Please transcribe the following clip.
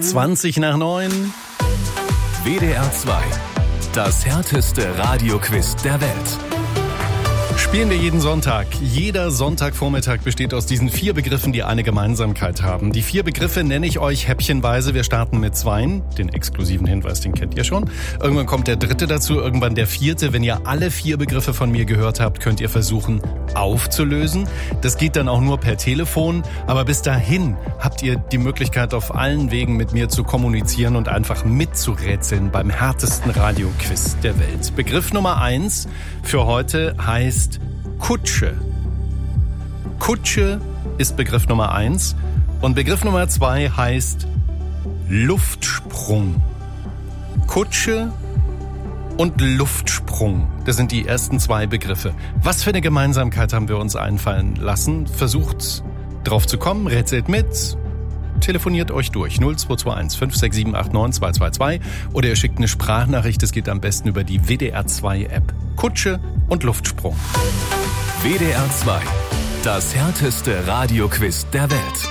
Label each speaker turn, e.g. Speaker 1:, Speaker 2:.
Speaker 1: 20 nach 9.
Speaker 2: WDR 2. Das härteste Radioquiz der Welt.
Speaker 1: Spielen wir jeden Sonntag. Jeder Sonntagvormittag besteht aus diesen 4 Begriffen, die eine Gemeinsamkeit haben. Die 4 Begriffe nenne ich euch häppchenweise. Wir starten mit 2. Den exklusiven Hinweis, den kennt ihr schon. Irgendwann kommt der 3. dazu, irgendwann der 4. Wenn ihr alle 4 Begriffe von mir gehört habt, könnt ihr versuchen aufzulösen. Das geht dann auch nur per Telefon. Aber bis dahin habt ihr die Möglichkeit, auf allen Wegen mit mir zu kommunizieren und einfach mitzurätseln beim härtesten Radioquiz der Welt. Begriff Nummer 1 für heute heißt Kutsche. Kutsche ist Begriff Nummer 1 und Begriff Nummer 2 heißt Luftsprung. Kutsche und Luftsprung, das sind die ersten 2 Begriffe. Was für eine Gemeinsamkeit haben wir uns einfallen lassen? Versucht drauf zu kommen, rätselt mit, telefoniert euch durch 0221 56789 222 oder ihr schickt eine Sprachnachricht, das geht am besten über die WDR 2 App. Kutsche und Luftsprung.
Speaker 2: WDR 2. Das härteste Radioquiz der Welt.